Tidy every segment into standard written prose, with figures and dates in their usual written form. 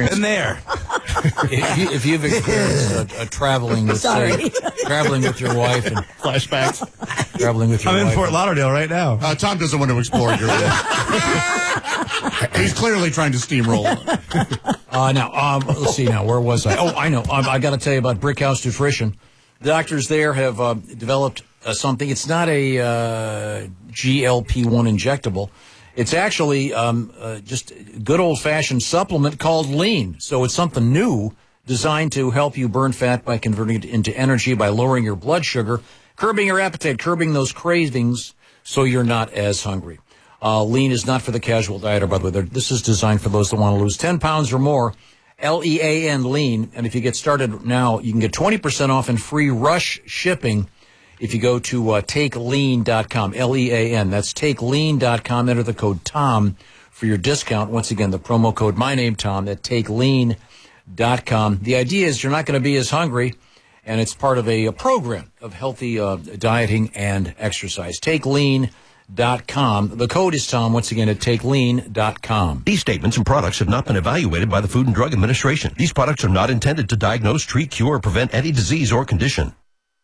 Been there. If you've experienced traveling with your wife and flashbacks, traveling with your wife. I'm in Fort Lauderdale right now. Tom doesn't want to explore your He's clearly trying to steamroll. Now, let's see now. Where was I? Oh, I know. I got to tell you about Brickhouse Nutrition. The doctors there have developed something. It's not a GLP-1 injectable. It's actually just a good old-fashioned supplement called Lean. So it's something new designed to help you burn fat by converting it into energy by lowering your blood sugar, curbing your appetite, curbing those cravings so you're not as hungry. Lean is not for the casual dieter, by the way. This is designed for those that want to lose 10 pounds or more. Lean, Lean. And if you get started now, you can get 20% off and free rush shipping if you go to takelean.com, Lean. That's takelean.com. Enter the code TOM for your discount. Once again, the promo code my name Tom at takelean.com. The idea is you're not going to be as hungry, and it's part of a program of healthy dieting and exercise. Takelean.com. The code is Tom, once again, at takelean.com. These statements and products have not been evaluated by the Food and Drug Administration. These products are not intended to diagnose, treat, cure, or prevent any disease or condition.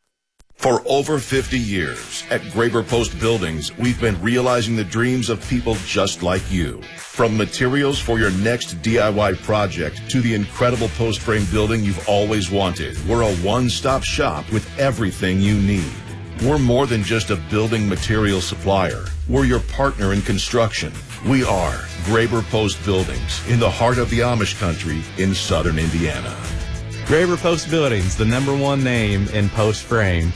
For over 50 years, at Graber Post Buildings, we've been realizing the dreams of people just like you. From materials for your next DIY project to the incredible post frame building you've always wanted, we're a one-stop shop with everything you need. We're more than just a building material supplier. We're your partner in construction. We are Graber Post Buildings in the heart of the Amish country in southern Indiana. Graber Post Buildings, the #1 name in post frame.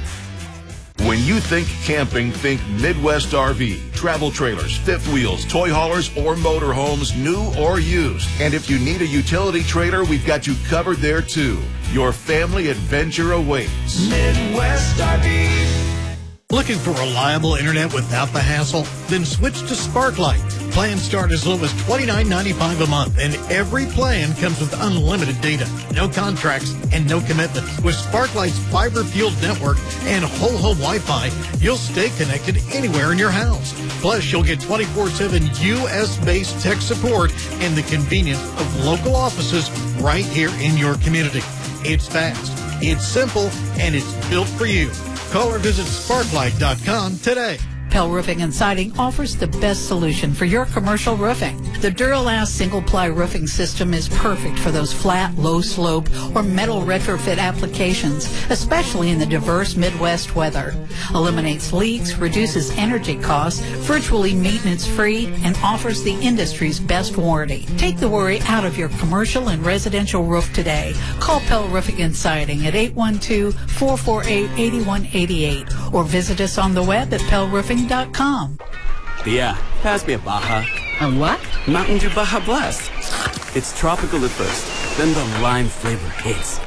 When you think camping, think Midwest RV, travel trailers, fifth wheels, toy haulers, or motorhomes, new or used. And if you need a utility trailer, we've got you covered there too. Your family adventure awaits. Midwest RV. Looking for reliable internet without the hassle? Then switch to Sparklight. Plans start as low as $29.95 a month, and every plan comes with unlimited data, no contracts, and no commitments. With Sparklight's fiber-fueled network and whole home Wi-Fi, you'll stay connected anywhere in your house. Plus, you'll get 24/7 U.S.-based tech support and the convenience of local offices right here in your community. It's fast, it's simple, and it's built for you. Call or visit sparklight.com today. Pell Roofing and Siding offers the best solution for your commercial roofing. The Duralast single-ply roofing system is perfect for those flat, low-slope, or metal retrofit applications, especially in the diverse Midwest weather. Eliminates leaks, reduces energy costs, virtually maintenance-free, and offers the industry's best warranty. Take the worry out of your commercial and residential roof today. Call Pell Roofing and Siding at 812-448-8188 or visit us on the web at pellroofing.com. Yeah, pass me a Baja. A what? Mountain Dew Baja Blast. It's tropical at first, then the lime flavor hits.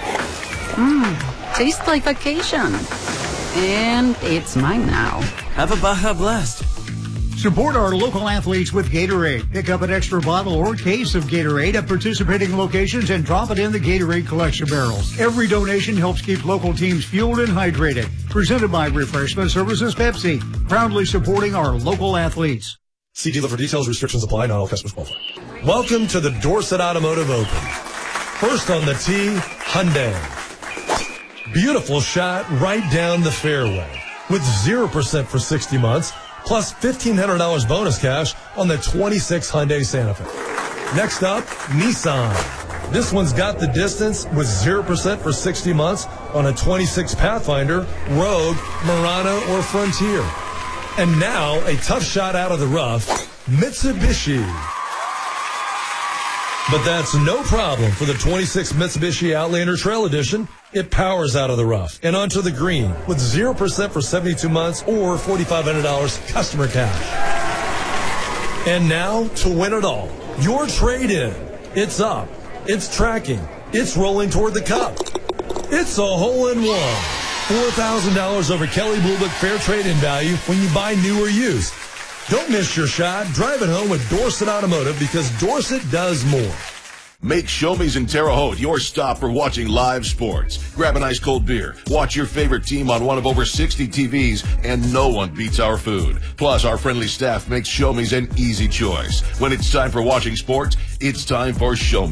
Tastes like vacation. And it's mine now. Have a Baja Blast. Support our local athletes with Gatorade. Pick up an extra bottle or case of Gatorade at participating locations and drop it in the Gatorade collection barrels. Every donation helps keep local teams fueled and hydrated. Presented by Refreshment Services Pepsi, proudly supporting our local athletes. See dealer for details. Restrictions apply. Not all customers qualify. Welcome to the Dorset Automotive Open. First on the tee, Hyundai. Beautiful shot right down the fairway with 0% for 60 months. Plus $1,500 bonus cash on the 26 Hyundai Santa Fe. Next up, Nissan. This one's got the distance with 0% for 60 months on a 26 Pathfinder, Rogue, Murano, or Frontier. And now, a tough shot out of the rough, Mitsubishi. But that's no problem for the 26 Mitsubishi Outlander Trail Edition. It powers out of the rough and onto the green with 0% for 72 months or $4,500 customer cash. And now, to win it all, your trade-in. It's up. It's tracking. It's rolling toward the cup. It's a hole-in-one. $4,000 over Kelly Blue Book fair trade-in value when you buy new or used. Don't miss your shot. Drive it home with Dorset Automotive because Dorset does more. Make Show-Me's in Terre Haute your stop for watching live sports. Grab an ice cold beer, watch your favorite team on one of over 60 TVs, and no one beats our food. Plus, our friendly staff makes Show-Me's an easy choice. When it's time for watching sports, it's time for Show-Me.